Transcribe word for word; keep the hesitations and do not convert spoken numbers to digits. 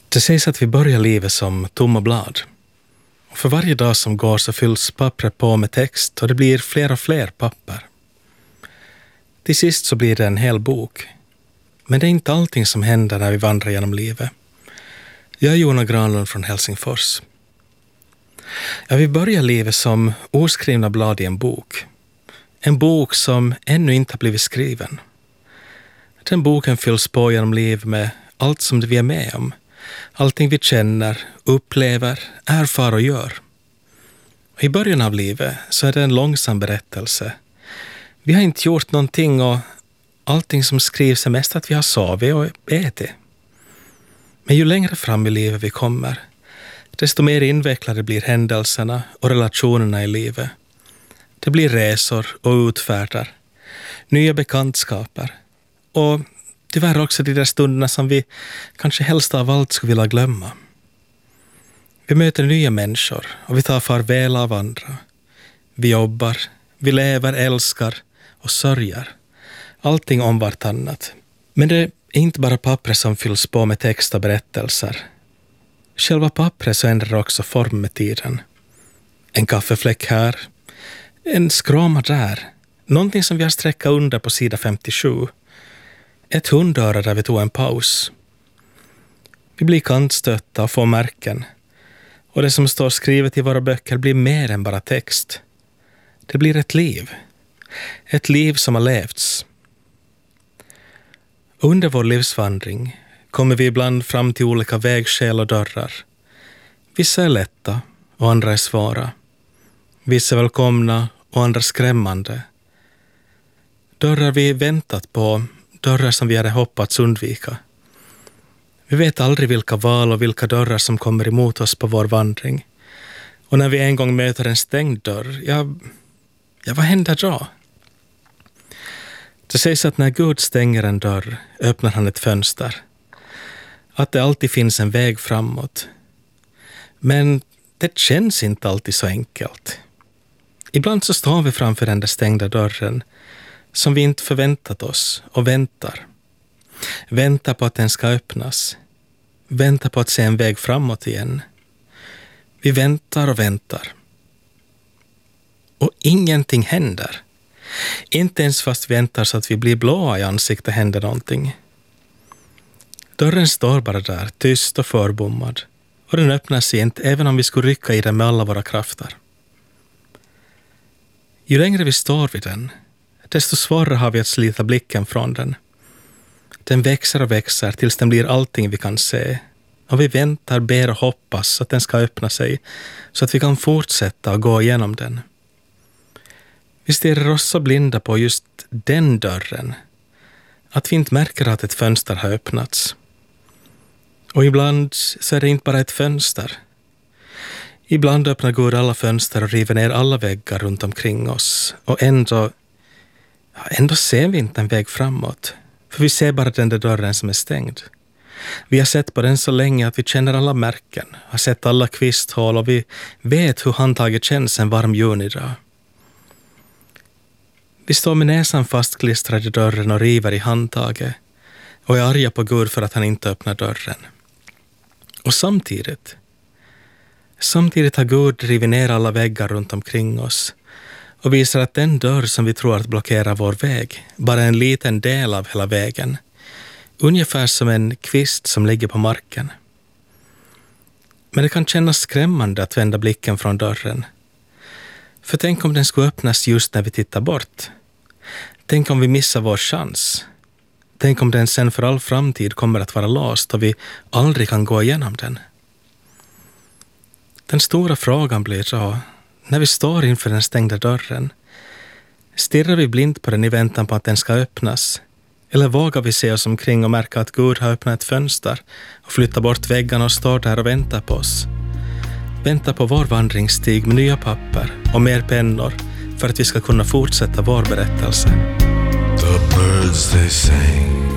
Det sägs att vi börjar livet som tomma blad. Och för varje dag som går så fylls pappret på med text och det blir fler och fler papper. Till sist så blir det en hel bok. Men det är inte allting som händer när vi vandrar genom livet. Jag är Jonas Granlund från Helsingfors. Jag vill börja livet som oskrivna blad i en bok. En bok som ännu inte har blivit skriven. Den boken fylls på genom livet med allt som vi är med om. Allting vi känner, upplever, erfar och gör. Och i början av livet så är det en långsam berättelse. Vi har inte gjort någonting och allting som skrivs är mest att vi har sovit och ätit. Men ju längre fram i livet vi kommer, desto mer invecklade blir händelserna och relationerna i livet. Det blir resor och utfärder, nya bekantskaper och tyvärr också de där stunderna som vi kanske helst av allt skulle vilja glömma. Vi möter nya människor och vi tar farväl av andra. Vi jobbar, vi lever, älskar och sörjer. Allting om vartannat. Men det är inte bara pappret som fylls på med text och berättelser. Själva pappret så ändrar också form med tiden. En kaffefläck här, en skråma där. Någonting som vi har sträckat under på sida femtiosju. Ett hundöra där vi tog en paus. Vi blir kantstötta och får märken. Och det som står skrivet i våra böcker blir mer än bara text. Det blir ett liv. Ett liv som har levts. Under vår livsvandring kommer vi ibland fram till olika vägskäl och dörrar. Vissa är lätta och andra är svåra. Vissa är välkomna och andra skrämmande. Dörrar vi väntat på, dörrar som vi hade hoppats undvika. Vi vet aldrig vilka val och vilka dörrar som kommer emot oss på vår vandring. Och när vi en gång möter en stängd dörr, ja, ja vad händer då? Det sägs att när Gud stänger en dörr öppnar han ett fönster. Att det alltid finns en väg framåt. Men det känns inte alltid så enkelt. Ibland så står vi framför den där stängda dörren som vi inte förväntat oss och väntar. Väntar på att den ska öppnas. Väntar på att se en väg framåt igen. Vi väntar och väntar. Och ingenting händer. Inte ens fast vi väntar så att vi blir blåa i ansiktet händer någonting. Dörren står bara där, tyst och förbommad. Och den öppnar sig inte även om vi skulle rycka i den med alla våra krafter. Ju längre vi står vid den, desto svårare har vi att slita blicken från den. Den växer och växer tills den blir allting vi kan se. Och vi väntar, ber och hoppas att den ska öppna sig så att vi kan fortsätta och gå igenom den. Vi stirrar oss så blinda på just den dörren att vi inte märker att ett fönster har öppnats. Och ibland så är det inte bara ett fönster. Ibland öppnar Gud alla fönster och river ner alla väggar runt omkring oss. Och ändå, ändå ser vi inte en väg framåt. För vi ser bara den där dörren som är stängd. Vi har sett på den så länge att vi känner alla märken. Har sett alla kvisthål och vi vet hur handtaget känns en varm junidag. Vi står med näsan fastklistrad i dörren och river i handtaget. Och är arga på Gud för att han inte öppnar dörren. Och samtidigt, samtidigt har Gud rivit ner alla väggar runt omkring oss och visar att den dörr som vi tror att blockerar vår väg bara är en liten del av hela vägen. Ungefär som en kvist som ligger på marken. Men det kan kännas skrämmande att vända blicken från dörren. För tänk om den skulle öppnas just när vi tittar bort. Tänk om vi missar vår chans. Tänk om den sen för all framtid kommer att vara låst och vi aldrig kan gå igenom den. Den stora frågan blir så, när vi står inför den stängda dörren, stirrar vi blint på den i väntan på att den ska öppnas? Eller vågar vi se oss omkring och märka att Gud har öppnat ett fönster och flyttat bort väggarna och står där och väntar på oss? Väntar på vår vandringsstig med nya papper och mer pennor för att vi ska kunna fortsätta vår berättelse. The birds they sing